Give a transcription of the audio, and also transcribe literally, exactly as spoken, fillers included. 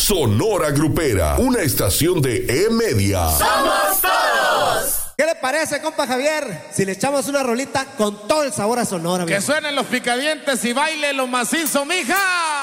Sonora Grupera, una estación de E-Media. ¡Somos todos! ¿Qué le parece, compa Javier, si le echamos una rolita con todo el sabor a Sonora? Que suenen los picadientes y baile lo macizo, mija.